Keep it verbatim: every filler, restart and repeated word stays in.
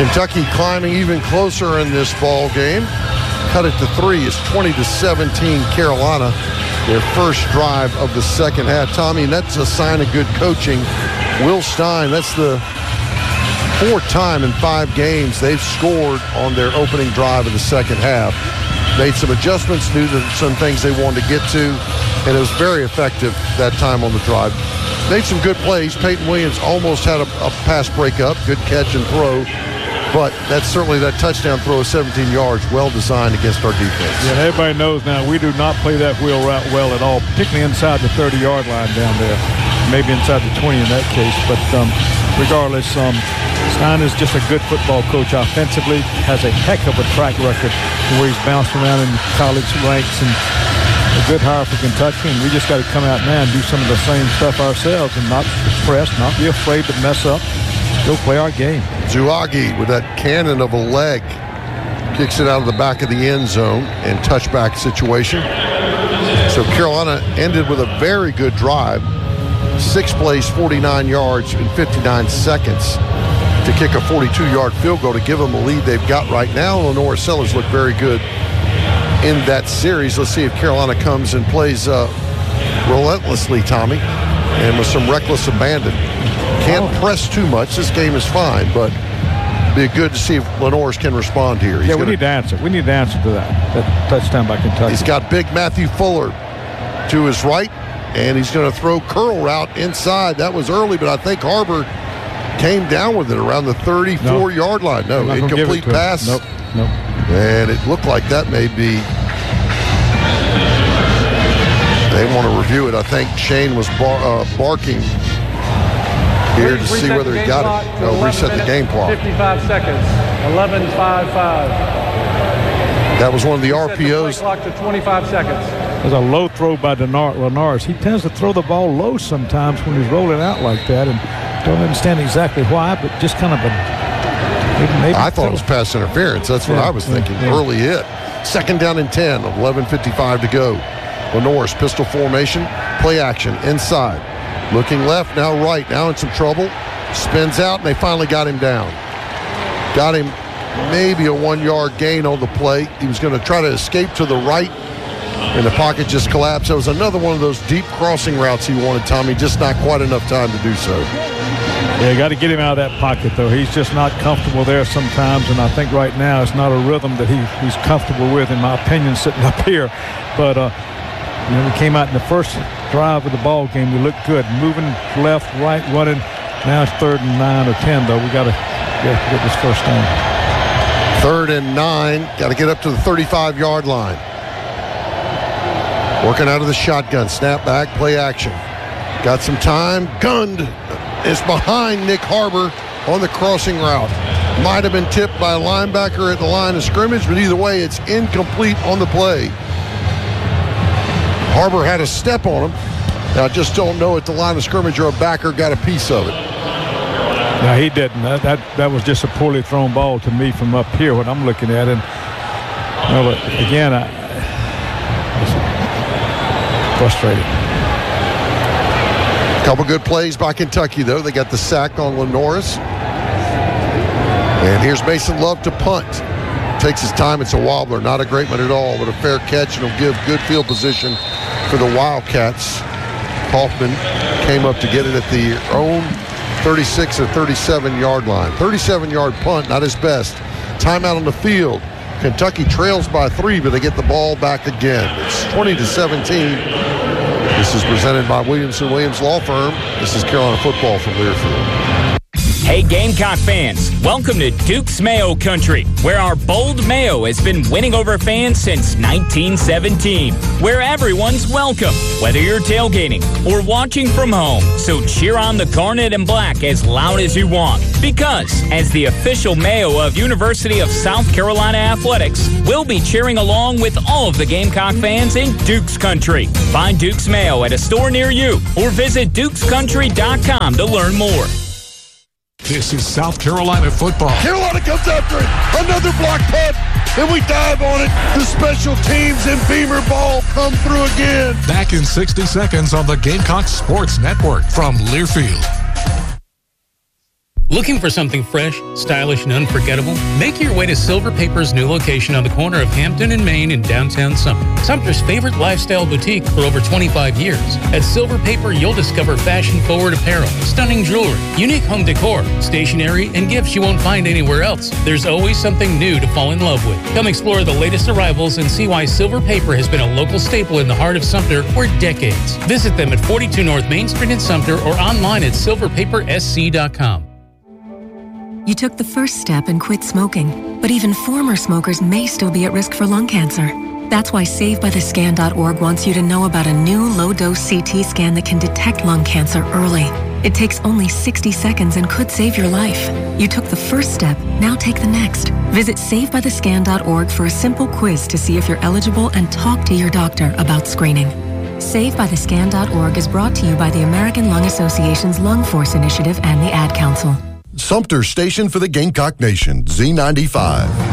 Kentucky climbing even closer in this ball game. Cut it to three. It's twenty to seventeen Carolina. Their first drive of the second half. Tommy, and that's a sign of good coaching. Will Stein, that's the fourth time in five games they've scored on their opening drive of the second half. Made some adjustments, knew that some things they wanted to get to, and it was very effective that time on the drive. Made some good plays. Peyton Williams almost had a, a pass breakup, good catch and throw. But that's certainly that touchdown throw of seventeen yards, well designed against our defense. Yeah, everybody knows now we do not play that wheel route well at all, particularly inside the thirty-yard line down there. Maybe inside the twenty in that case. But um, regardless, um, Stein is just a good football coach offensively, has a heck of a track record where he's bounced around in college ranks, and a good hire for Kentucky. And we just got to come out now and do some of the same stuff ourselves and not press, not be afraid to mess up. Go play our game. Zuagi with that cannon of a leg kicks it out of the back of the end zone and touchback situation. So Carolina ended with a very good drive. Six plays, forty-nine yards in fifty-nine seconds to kick a forty-two-yard field goal to give them a lead they've got right now. Lenore Sellers looked very good in that series. Let's see if Carolina comes and plays uh, relentlessly, Tommy, and with some reckless abandon. Can't oh. press too much. This game is fine, but be good to see if Lenore's can respond here. He's yeah, we gonna, need to answer. We need to answer to that, that touchdown by Kentucky. He's got big Matthew Fuller to his right, and he's going to throw curl route inside. That was early, but I think Harbor came down with it around the thirty-four-yard line. No, incomplete pass. Nope, nope. And it looked like that may be. They want to review it. I think Shane was bar, uh, barking here to see whether he got it. No, reset the game clock. fifty-five seconds. eleven five five. That was one of the R P Os. The play clock to twenty-five seconds. There's a low throw by Linares. He tends to throw the ball low sometimes when he's rolling out like that, and don't understand exactly why, but just kind of a maybe, maybe I thought it was pass interference. That's what yeah, I was thinking. Yeah, yeah. Early hit. Second down and ten. eleven fifty-five to go. Linares pistol formation. Play action inside. Looking left, now right, now in some trouble. Spins out, and they finally got him down. Got him maybe a one-yard gain on the play. He was going to try to escape to the right, and the pocket just collapsed. It was another one of those deep crossing routes he wanted, Tommy, just not quite enough time to do so. Yeah, got to get him out of that pocket, though. He's just not comfortable there sometimes, and I think right now it's not a rhythm that he, he's comfortable with, in my opinion, sitting up here. But, uh, you know, we came out in the first drive of the ball game. We looked good, moving left, right, running. Now it's third and nine or ten, though. We got to get this first down. Third and nine. Got to get up to the thirty-five-yard line. Working out of the shotgun. Snap back, play action. Got some time. Gunned. It's behind Nick Harbor on the crossing route. Might have been tipped by a linebacker at the line of scrimmage, but either way, it's incomplete on the play. Harbor had a step on him. Now, I just don't know if the line of scrimmage or a backer got a piece of it. No, he didn't. That, that that was just a poorly thrown ball to me from up here, what I'm looking at. And well, again, I, it's frustrating. Couple good plays by Kentucky, though. They got the sack on Linares. And here's Mason Love to punt. Takes his time. It's a wobbler. Not a great one at all, but a fair catch, and it'll give good field position for the Wildcats. Hoffman came up to get it at the own thirty-six or thirty-seven-yard line. thirty-seven-yard punt, not his best. Timeout on the field. Kentucky trails by three, but they get the ball back again. It's twenty to seventeen. This is presented by Williamson Williams Law Firm. This is Carolina football from Learfield. Hey Gamecock fans, welcome to Duke's Mayo Country, where our bold Mayo has been winning over fans since nineteen seventeen, where everyone's welcome, whether you're tailgating or watching from home. So cheer on the Garnet and Black as loud as you want, because as the official Mayo of University of South Carolina Athletics, we'll be cheering along with all of the Gamecock fans in Duke's Country. Find Duke's Mayo at a store near you or visit dukes country dot com to learn more. This is South Carolina football. Carolina comes after it. Another block punt, and we dive on it. The special teams and Beamer ball come through again. Back in sixty seconds on the Gamecock Sports Network from Learfield. Looking for something fresh, stylish, and unforgettable? Make your way to Silver Paper's new location on the corner of Hampton and Main in downtown Sumter. Sumter's favorite lifestyle boutique for over twenty-five years. At Silver Paper, you'll discover fashion-forward apparel, stunning jewelry, unique home decor, stationery, and gifts you won't find anywhere else. There's always something new to fall in love with. Come explore the latest arrivals and see why Silver Paper has been a local staple in the heart of Sumter for decades. Visit them at forty-two North Main Street in Sumter or online at silver paper s c dot com. You took the first step and quit smoking, but even former smokers may still be at risk for lung cancer. That's why save by the scan dot org wants you to know about a new low-dose C T scan that can detect lung cancer early. It takes only sixty seconds and could save your life. You took the first step, now take the next. Visit save by the scan dot org for a simple quiz to see if you're eligible and talk to your doctor about screening. save by the scan dot org is brought to you by the American Lung Association's Lung Force Initiative and the Ad Council. Sumter Station for the Gamecock Nation, Z ninety-five.